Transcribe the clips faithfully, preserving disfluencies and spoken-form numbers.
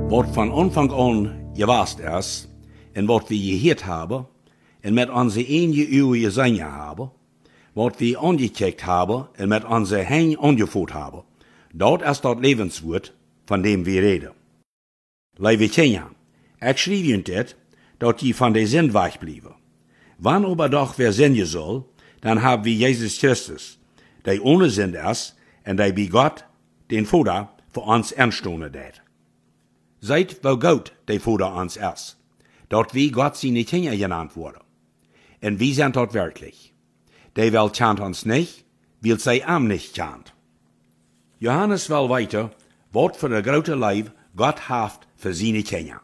Wat van Anfang an gewast is, en wat we gehört haben, en met onze enige Uhr gesehen haben, wat we angekickt haben, en met onze Hände angevoert haben, dat is dat levenswoord van dem we reden. Lieve Kinder, ik schreef je dit, dat je van de zin wegblijven. Wann aber doch wer sinnen soll, dan haben wir Jesus Christus, der ohne Sinn ist, en der bei Gott den Vater für uns ernstonen det. Seid wo Gott der Vater uns ist, dort wie Gott seine Kinder genannt wurde. Und wir sind dort wirklich. Der Welt kennt uns nicht, weil sie am nicht kennt. Johannes will weiter, was für eine große Liebe Gott hat für seine Kinder.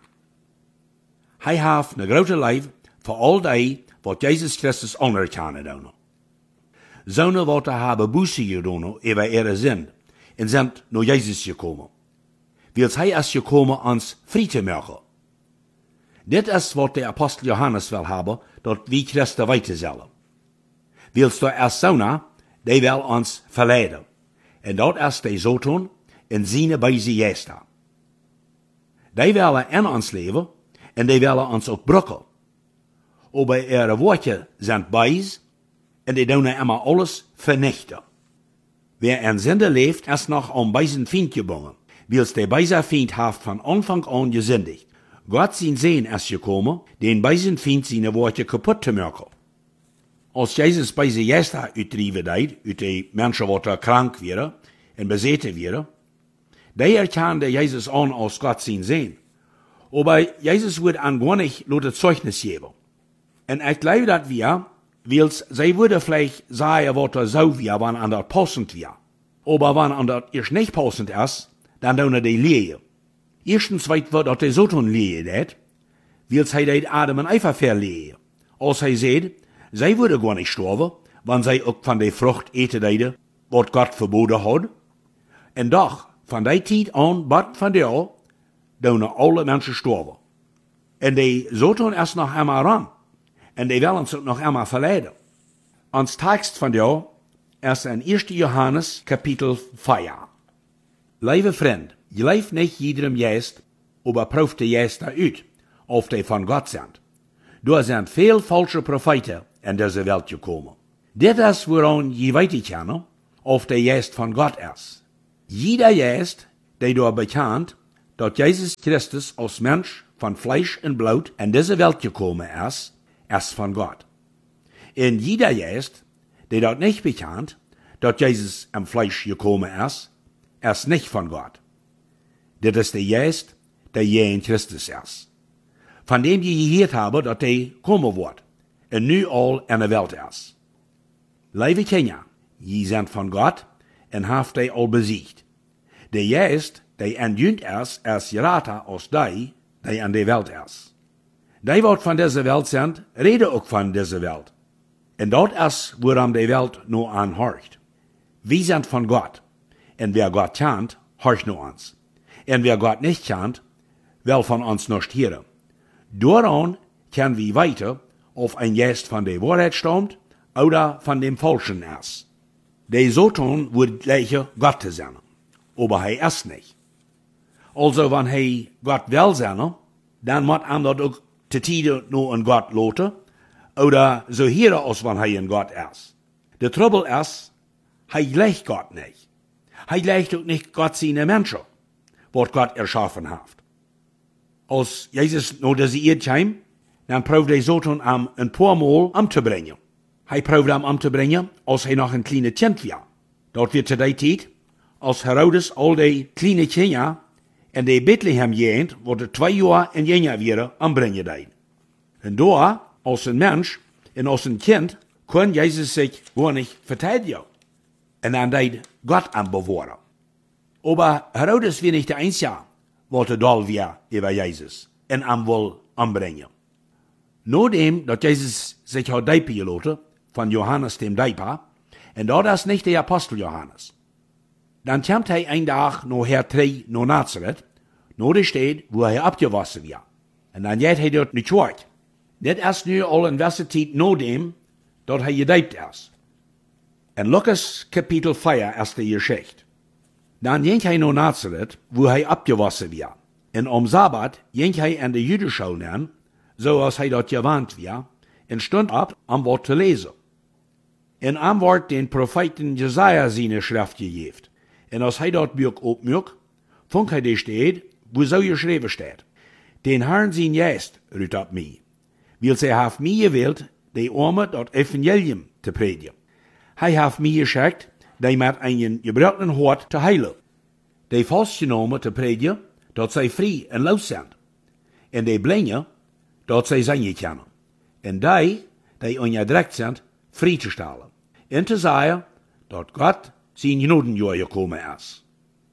Er hat eine große Liebe für all die, was Jesus Christus anerkennen doen. Zonen wat er hebben Buße gedaan über ihre Sinn und sind naar Jesus gekommen. Weil hij is gekommen, uns frei zu machen. Dit is wat der Apostel Johannes will haben, dat wie Christen weiter sollen. Weil der erst Zonen, die will uns verleiden. Und dat is der Satan in seine Weise Geister. Die willen in ons leven en die willen ons ook brücken. Aber ihre Worte sind beis und die doen immer alles vernichten. Wer in Sünde lebt, ist noch am beisen Feind gebunden, weil der beise Feind hat von Anfang an gesündigt. Gott sein Sehen ist gekommen, den beisen Feind seine Worte kaputt zu machen. Als Jesus beise Geister uitdrieven deed, uit die Menschen, die krank werden und bezeten werden, die erkannte Jesus an als Gott sein Sehen. Aber Jesus wird an gar nicht laut Zeugnis geben. Und ich glaube, dass wir, weil sie würde vielleicht sagen, was er so wir, wann an das passend wir. Aber wann an das erst nicht passend ist, dann tun die Lehe. Erstens weit wird auch der Satan Lehe det, weil sie den Adam und Eva verlehe. Als er sagt, sie würde gar nicht sterben, wenn sie auch von der Frucht eten deide, was Gott verboten hat. Und doch, von der Zeit an, bis von der, tun alle Menschen sterben. Und der Satan ist noch einmal ran. En die willen zich nog einmal verleiden. Ons tekst van jou is in eerste Johannes kapitel vier. Lieve vriend, je leeft niet iedereen juist, aber proeft de juist uit, of die van Gott sind. Er zijn veel falsche Propheten in deze Welt gekommen. Dit is waarom je weten kan, of die juist van Gott is. Jeder juist, die door bekend, dat Jesus Christus als Mensch van Fleisch en Blut in deze Welt gekommen is, ist von Gott. Und jeder ist, der dort nicht bekannt, dass Jesus am Fleisch gekommen ist, ist nicht von Gott. Das ist der Geist, der je in Christus ist. Von dem je gehört habe, dass der kommen wird, und nu all in der Welt ist. Liebe Kinder, je sind von Gott, und haft die all besiegt. Der Geist, der entjünt ist, ist geraten aus die, die an der Welt ist. Die, wat van deze Welt sind, reden ook van deze Welt. En dat is waarom die Welt nur anhorcht. Wir sind von Gott. En wer Gott kennt, horcht nur uns. En wer Gott nicht kennt, will von uns nicht hören. Daran können wir weiter, ob ein Geist von der Wahrheit stammt oder von dem Falschen ist. Der Satan wird gleicher Gott sein, aber er ist nicht. Also, wenn er Gott will sein, dann muss er das auch te tijden nur een God loten, oder so hier als wann hij een God is. De trouble is, hij gleicht Gott nicht. Hij gleicht ook nicht Gott seine Menschen, wat Gott erschaffen hat. Als Jesus nur deze eerd kwam, dan proefde hij Satan am een paar Mal am te brengen. Hij proefde am am te brengen, als hij nog een kleine kind was. Dat werd te die tijd, als Herodes al die kleine kinderen en de Bethlehem jent, wat er twee jaar en jener weer aanbrengen deed. En daar, als een mens en als een kind, kon Jezus zich gewoon niet verteidigen. En dan deed God aan bewahren. Aber Herodes war nicht der Einzige, wat er dal war über Jesus en am wil aanbrengen. Nachdem, dat Jezus sich hat deipen gelaten, von Johannes dem Deiper, en dat is nicht der Apostel Johannes. Dann kommt hij een dag naar hertrei naar Nazareth, naar de stad wo hij abgewassen war. En dan geht hij dort niet terug. Dit is nu al een wisse tijd na dem, dat hij gedeipt is. En Lukas kapitel vier is de Geschichte. Dan ging hij naar Nazareth, wo hij abgewassen war. En om Sabbat ging hij aan de Judenschool aan, zoals hij dat gewand was, en stond op om wat te lezen. En aan wordt den profeten Jesaja zijn schrift gegeven. En als hij dat boek opmerkt, vond hij de steed, wo zo geschreven staat. Den Herrn zijn geest ruht op mij, wil zij heeft mij gewild, de armen dat evangelium te predigen. Hij heeft mij geschikt, die met een gebroken hart te heilen. De vastgenomen te predigen, dat zij vrij en los zijn. En de blinde, dat zij zingen kunnen. En die, die onderdrukt zijn, vrij te stellen. En te zeggen, dat God zijn genodenjaar gekomen is.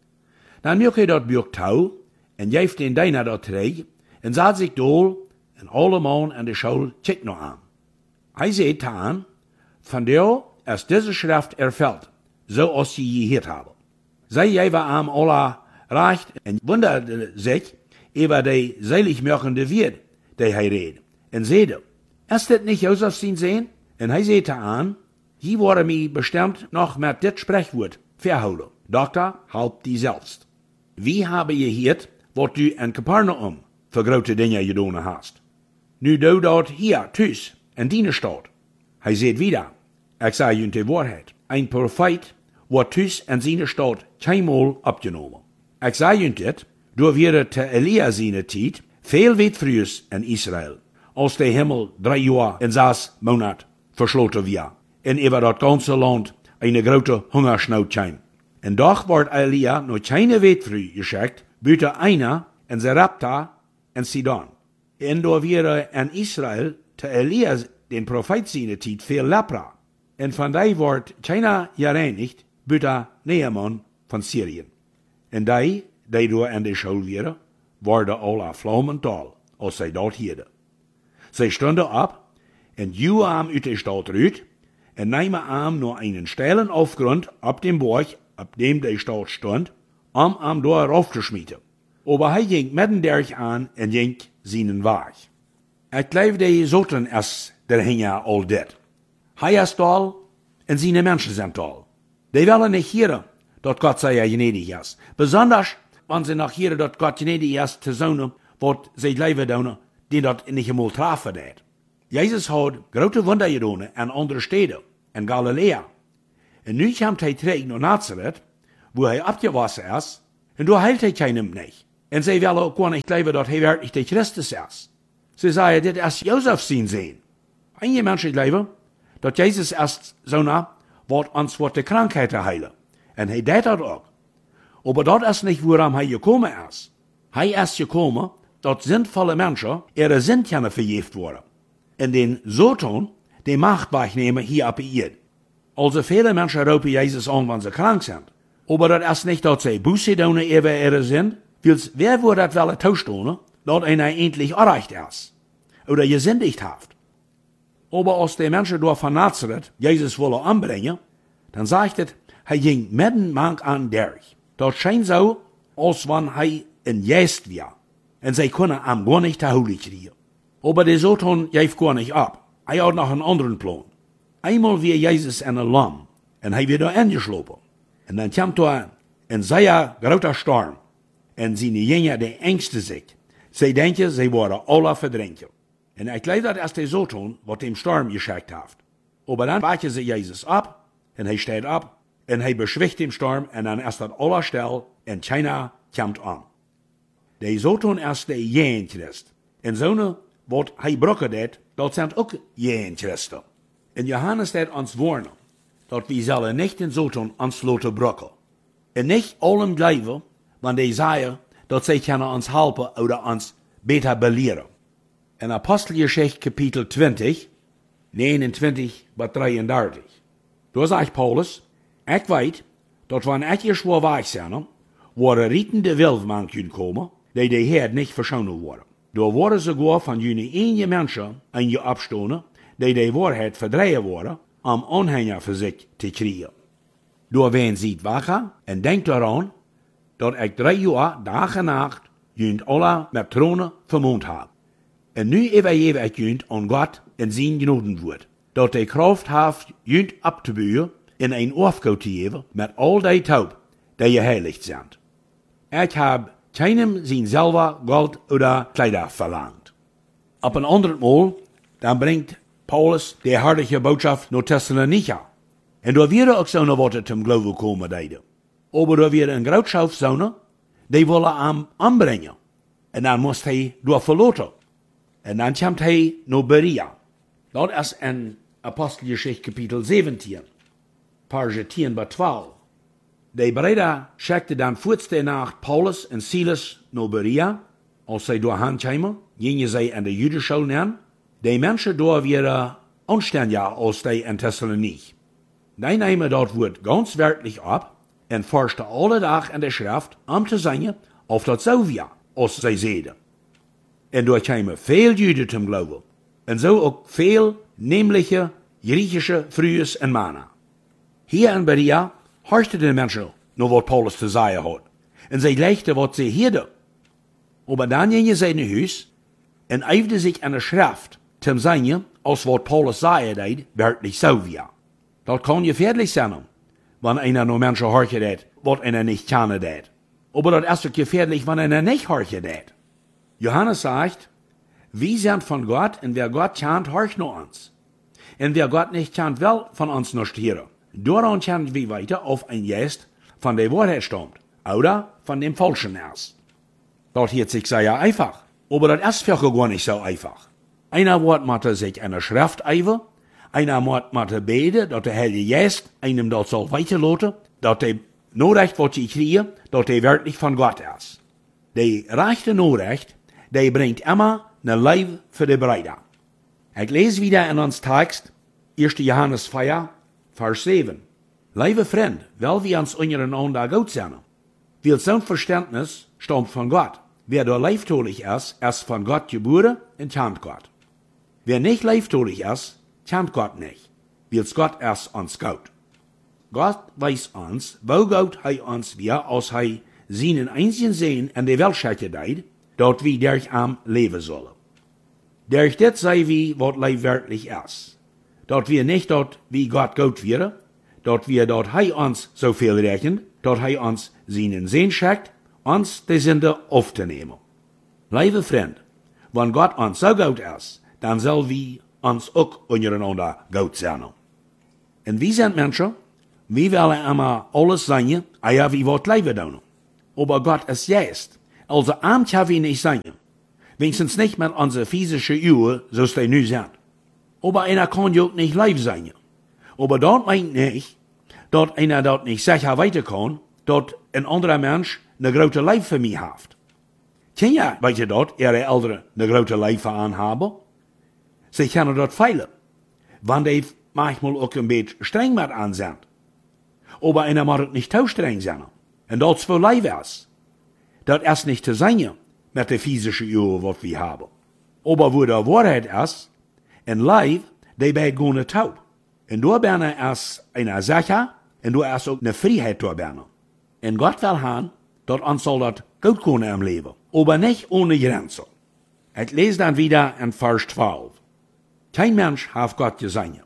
Dan maak hij dat boek touw, en geeft den dijner dat terug, en zet zich dool, en alle man aan de school kijkt nog aan. Hij zegt aan, van jou is deze schrift ervuld, zoals ze gehoord hebben. Zij jij war am alle recht en wunderde zich über de seligmachende Wied, die hij reed, en zeide, is dit niet Josef zijn zin? En hij zeide aan, hier worden mij bestemd nog met dit spreekwoord verhouden. Dokter, help die zelfst. Wie hebben je gehoord wat u in Capernaum voor grote dingen gedaan hast? Nu doe dat hier, thuis, in die stad. Hij zegt wieder, ik zei u de waarheid, een profeet wordt thuis in zijn stad keinmal opgenomen. Ik zei u dit, door weer te Elia zijn tijd, veel weet vroeger in Israël, als de hemel drie jaar en zes maanden versloten was, en over dat ganze land een grote hongersnood kwam. En doch wordt Elia nog keine weet vroeg geschikt, buiten Eina en Zarepta en Sidon. En door weer in Israël te Elia den profeet zijn tijd veel lepra, en van die wordt keiner gereinigd, buiten Naaman van Syrien. En die, die door in de school waren, worden alle vlammental, als zij dat hielden. Zij stonden op, en juwen hem uit de stad uit, en namen hem naar een steilen afgrond op dem Berg, op dem de stad stond, om hem door rauf te schmieten. Aber hij ging midden derg aan en ging zijn weg. Ik geloof de zoten is der hinger al dit. Hij is tal, en zijn mensen zijn tal. Die willen niet hieren, dat God zij gnädig is. Besonders, wanneer ze nog hieren dat God gnädig is te zonen, wat zij leven doen, die dat niet eenmaal trafen deed. Jezus had grote wunder gedaan in andere steden, in Galilea. En nu komt hij terug naar Nazareth, waar hij opgewassen is, en daar heilt hij keinem niet. En zij willen ook gewoon niet geloven dat hij werkelijk de Christus is. Ze zeggen, dit is Jozef zijn zin. En je mensen geloven dat Jezus is zo'n wat ons voor de krankheid te heilen. En hij deed dat ook. Maar dat is niet waarom hij gekomen is. Hij is gekomen dat zinvolle mensen ihre zin kunnen vergeeft worden. En den Satan de macht wegnemen hier op de aarde. Also viele mensen roepen Jezus aan wanneer ze krank zijn. Maar dat is niet dat zij buße doen über ihre zin. Wils, wer würde dat wel toestaan, dat einer endlich erreicht ist? Oder gesündigt hat? Aber als die Menschen door van Nazareth Jezus willen anbrengen, dan zegt het, hij ging midden mank aan derg. Dat schijnt zo, als wanneer hij een geest was. En zij kunnen hem gar niet te houden krijgen. Aber de Satan geeft gar niet op. Hij had nog een anderen plan. Einmal wie Jezus in een lam, en hij werd er ingeslopen. En dan kwam er een zeer grote storm. En zijn jingen de engste zich. Zij denken, zij worden alle verdrinken. En ik geloof dat als de Satan wat dem storm geschikt heeft. Aber dan wachten ze Jezus op, en hij staat op, en hij beschwicht dem storm, en dan is dat alle stil, en keiner komt aan. De Satan is de jeen Christ. En zo'n wat hij brokken deed, dat zijn ook jeen Christen. En Johannes deed ons warnen, dat we zullen niet den Satan ons laten brokken. En niet allem geloven, wanneer die zeggen dat zij kunnen ons helpen oder ons beter beleren. In Apostelgeschichte kapitel twintig, negenentwintig bis drieëndertig. Daar zegt Paulus, ik weet dat wanneer ik je zwaar weg zijn, worden rietende wilfman kunnen komen, die de Heer niet verschonen worden. Door worden sogar van jullie ene mensen aan je opstonen, die de waarheid verdreien worden, om aanhanger voor zich te krijgen. Door wen ziet wachten en denkt eraan, dat ik drie jaar dag en nacht jullie alle met tronen vermoond heb. En nu evalueer ik jullie aan God en zijn genodenwoord, dat de kracht heeft jullie op te bouwen in een afgoed te geven met al die taub die je heilig zijn. Ik heb keinem sein selber Gold oder Kleider verlangt. Ab ein anderes Mal, dann bringt Paulus die herrliche Botschaft nach Thessalonica. Und da wäre auch so eine Worte zum Glauben kommen, deide. Aber da wäre ein Grautschauf so, die wollen am anbringen. Und dann muss hij door verloten. Und dann kommt hij naar Berea. Dat is in Apostelgeschichte Kapitel zeventien. Page tien bij twaalf. Die Brüder schickten dann kurz danach Paulus und Silas nach Berea. Als sie doorheen kwamen, gingen sie an der Jüdenschule an. Die Menschen dort wären anständiger als die in Thessalonich. Die nehmen dort Wort ganz wörtlich ab und forschten alle Tag in der Schrift, um zu sehen, ob das so wäre, als sie sehen. Und dort kamen viel Juden zum Glauben. Und so auch viel nämliche griechische Frühes und Männer. Hier in Berea horchten die Menschen nur, was Paulus zu sagen hat. Und sie legten, was sie hörten. Aber dann gingen sie in ein Haus und eiften sich an der Schrift, zum sehen, als was Paulus sagen, wörtlich so wäre. Das kann gefährlich sein, wenn einer nur Menschen horchen hat, was einer nicht kennen hat. Aber das ist auch gefährlich, wenn einer nicht horchen hat. Johannes sagt, wir sind von Gott, und wer Gott kennt, horcht nur uns. Und wer Gott nicht kennt, will von uns nicht hören. Daran können wir weiter auf ein Geist von der Wahrheit stammt, oder von dem Falschen ist. Das hört sich sehr einfach, aber das ist für gar nicht so einfach. Einer wird mit sich eine Schrift eiven, einer wird mit beten, dass der Heilige Geist einem das soll weiterlassen, dass der Nachricht, was sie kriegen, dass der wirklich von Gott ist. Die rechte Nachricht, die bringt immer ein Leben für die Brüder. Ich lese wieder in uns Text, erster Johannes vier, Vers sieben. Liebe Freund, weil wir uns untereinander gut sind. Weil so ein Verständnis stammt von Gott. Wer da leibtolich ist, ist von Gott geboren und kennt Gott. Wer nicht leibtolich ist, kennt Gott nicht. Weil Gott ist uns gut. Gott weiß uns, wo Gott hij uns wir, als hij seinen einzigen Sehen in der Welt schickt, dort wir durch am leben sollen. Durch das sei wie, was Leib wirklich ist. Dort wir nicht dort, wie Gott gut wäre, dort wir dort hij uns so viel rechnen, dort hij uns seinen Sehen schickt, uns die Sünde aufzunehmen. Liebe Freund, wenn Gott uns so gut ist, dann soll wir uns auch untereinander gut sein. Und wir sind Menschen, wir wollen immer alles sein, ja, wie wir leben tun. Aber Gott ist Geist, also arm kann wir nicht sein. Wenigstens nicht mit unseren physischen Uhr, so es die nu sind. Aber einer kann ja auch nicht live sein. Aber dort meint nicht, dass einer dort nicht sicher weiter kann, dass ein anderer Mensch eine große Leib für mich hat. Ken ja, weet je dort, ihre Eltern eine große Leib für anhaben? Sie können dort feilen, wenn die manchmal auch ein bisschen streng mit an sind. Aber einer muss nicht zu streng sein. Und das für Leib ist. Das ist nicht zu sein mit der physischen Uhr, was wir haben. Aber wo der Wahrheit ist, ein Leib, der bei gerne taub. Und da bin ist eine Sache, und da ist auch eine Freiheit da bin. Und Gott will haben, dass uns soll das gut können im Leben. Aber nicht ohne Grenzen. Ich lese dann wieder in Vers zwölf. Kein Mensch hat Gott gesehen.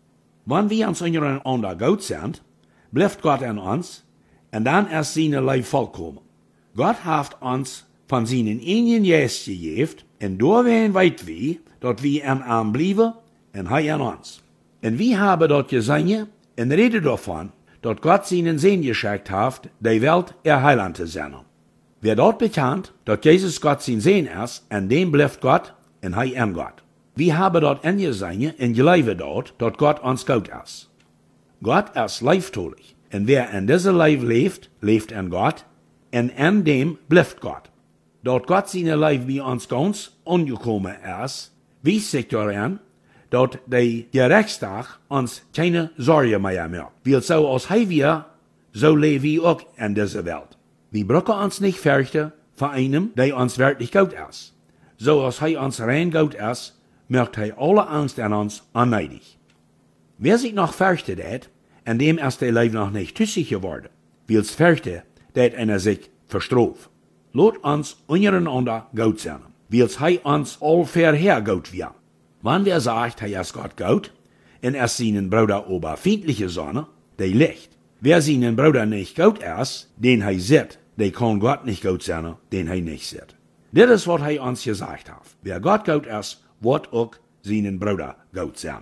Wenn wir uns untereinander gut sind, bleibt Gott in uns, und dann ist seine Leib vollkommen. Gott hat uns von seinen eigenen Geist gegeben, und darin weit wir, dass wir in ihm bleiben, und er in uns. Und wir haben dort gesehen, und reden davon, dass Gott seinen Sehen geschickt hat, die Welt ihr Heiland zu sein. Wer dort bekannt, dass Jesus Gott sein Sehen ist, und dem bleibt Gott, und er in Gott. Wir haben dort angesehen, und geleibt dort, dass Gott uns gut ist. Gott ist leibtolich, und wer in diesem Leib lebt, lebt in Gott, und in dem bleibt Gott. Dort Gott seine Leib bei uns ganz angekommen ist, wies sich daran, dass der Gerechtstag uns keine Sorge mehr macht. Weil so als hij wir, so leben wir auch in dieser Welt. Wir brauchen uns nicht fürchten vor einem, der uns wirklich gut ist. So als hij uns rein gut ist, macht hij alle Angst an uns unneidig. Wer sich noch fürchtet hat, in dem ist der Leib noch nicht tüchtig geworden. Weil's fürchte, dat einer sich verstroft. Lot uns untereinander gut sein. Weil's hij uns all verher gut wird. Wenn wer sagt, hij ist Gott gut, und er seinen Bruder oberfeindliche Sonne, der liegt. Wer seinen Bruder nicht gut ist, den hij sieht, die kann Gott nicht gut sein, den er nicht sieht. Das ist, was er uns gesagt hat. Wer Gott gut ist, wird auch seinen Bruder gut sein.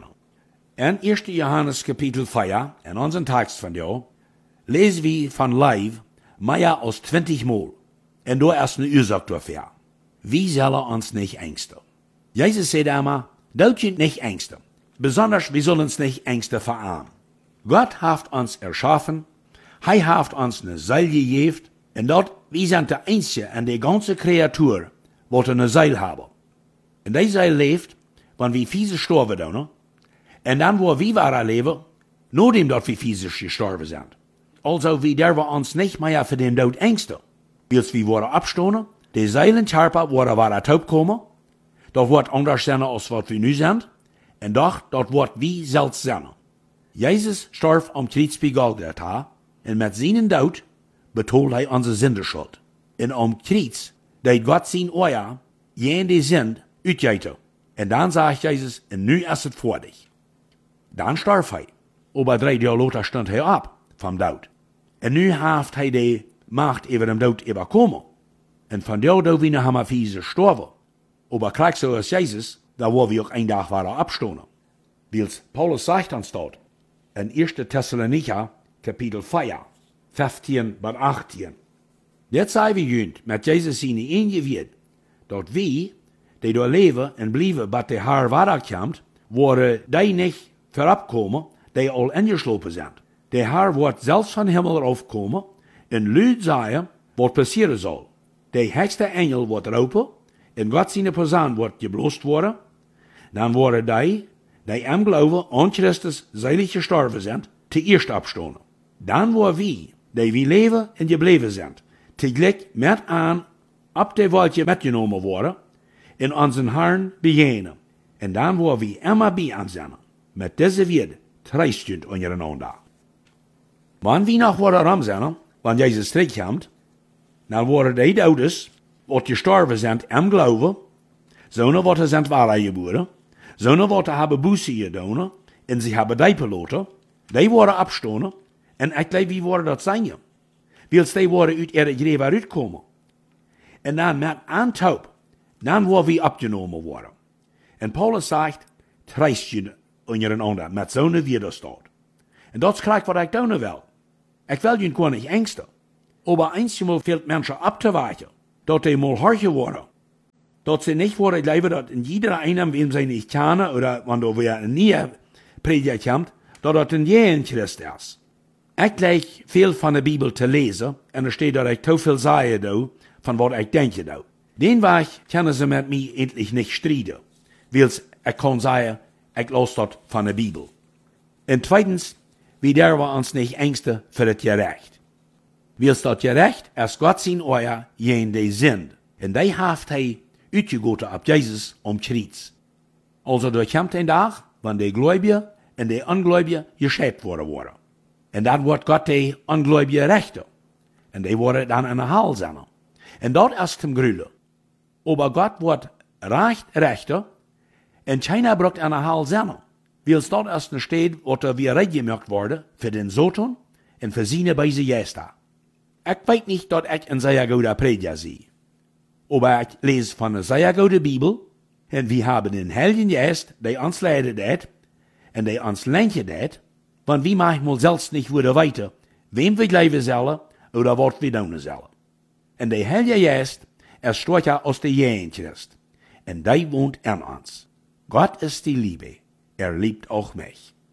In ersten Johannes Kapitel vier, in unserem Text von dir, lesen wir von Leib mehr als zwanzig Mal. Und da ist eine Ursache dafür. Wie soll er uns nicht ängsten? Jesus sagt einmal, dort sind nicht Ängste. Besonders, wir sollen uns nicht Ängste verarmen. Gott hat uns erschaffen, er hat uns eine Seele gegeben, und dort, wir sind der Einzige in der ganzen Kreatur, die eine Seele haben. Und die Seele lebt, wenn wir fiese sterben, ne? Und dann, wo wir waren leben, nur dem dort wir physisch gestorben sind. Also, wir dürfen uns nicht mehr für den Tod ängsten. Als wir worden abstoßen, die Seelenkörper worden waren taub kommen, dort wird anders sein, als was wir nu sind, und doch, dort wird wie selbst sein. Jesus starb am Kreuz bei Golgatha, und mit seinem Tod betolt er unsere Sündenschuld. Und am Kreuz, deed Gott sein Euer, jen die Sünd, utgeten. Und dann sagt Jesus, und nu ist es vor dich. Dann starb er. Aber drei Jahre later stund er ab vom Tod. Und nu hat er die Macht über den Tod überkommen. Und von der Tod wieder haben wir fiese gestorben. Aber gleich so als Jesus, da wo wir auch ein Tag waren abstoßen. Wie Paulus sagt uns dort, in ersten Thessalonicher, Kapitel vier, fünfzehn bis achtzehn. Jetzt sei wir jünd, mit Jesus seine Enge wird, dort wir, die dort leben und bleiben, bis der Herr wiederkommt, worden die nicht vorabkommen, die all eingeschlopen sind. Der Herr wird selbst von Himmel raufkommen und Lüd sagen, was passieren soll. Der höchste Engel wird roepen, und Gott seine Person wird geblost worden. Dann worden die, die am Glauben an Christus seilig gestorben sind, zuerst abstoßen. Dann wo wir, die wir leben und geblieben sind, tegelijk mit an, ab der Wolke mitgenommen worden, in unseren Herrn begegnen. Und dann wo wir immer bei uns sind, mit dieser Welt, treistend untereinander. Wann wir noch worden rum sind, wenn Jesus zurückkommt, dann worden die Todes, die gestorben sind im Glauben, zonen wat sind wahre geboren, zonen wat haben Buße gedaan, und sie haben die verloren, die worden abstoßen, und ich glaube, wie worden dat zijn. Wils die worden uit ihre Gräber uitkomen. Und dann mit Antaub, dann wo wir abgenommen worden. Und Paulus sagt, treistjen untereinander, mit so einer Widerstand. Und das ist gleich, was ich tun will. Ich will ihn gar nicht ängsten. Aber einmal fehlt Menschen abzuweichen, dass die mal horchen worden. Dass sie nicht worden glauben, dass in jeder einem, wem sie nicht kennen, oder wenn du wieder nie predigt kommt, dass das in jedem Christ ist. Ich gleich viel von der Bibel zu lesen, und es steht, dass ich zu viel sage, da, von was ich denke, da. Den Weg können sie mit mir endlich nicht streiten, weil ich kann sagen, ich lasse das von der Bibel. Und zweitens, wir dürfen uns nicht ängsten für das Gerecht. Weil das Gerecht ist Gott sein Euer, jen die sind. Und die hat er uitgegoten auf Jesus am Kreuz. Also da kommt ein Tag, wenn die Gläubigen und die Ungläubigen geschäbt worden worden. Und dann wird Gott die Ungläubigen rechten. Und die worden dann in der Hall sein. Und dort ist zum Grüle. Aber Gott wird recht rechter, und keiner braucht in der Hall sein. Weil es dort erst steht, was wir reingemacht wurde, für den Sohn und für seine beise Gäste. Ich weiß nicht, dass ich ein sehr guter Prediger sehe. Aber ich lese von einer sehr guten Bibel, und wir haben den Heiligen Geist, der uns leidet hat, und der uns lenkt hat, wenn wir manchmal selbst nicht wieder weiter, wem wir glauben sollen, oder was wir tun sollen. Und der Heilige Geist, er steht ja aus der Jeden Christ, und der wohnt in uns. Gott ist die Liebe, er liebt auch mich.